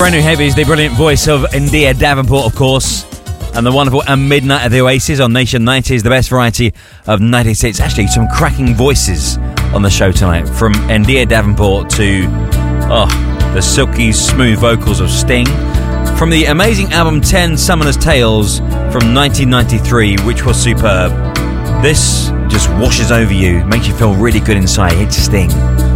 Brand new heavies, the brilliant voice of India Davenport, of course, and the wonderful And Midnight of the Oasis on Nation 90s, the best variety of 96. Actually, some cracking voices on the show tonight, from India Davenport to the silky smooth vocals of Sting, from the amazing album 10 Summoner's Tales from 1993, which was superb. This just washes over you, makes you feel really good inside. It's Sting.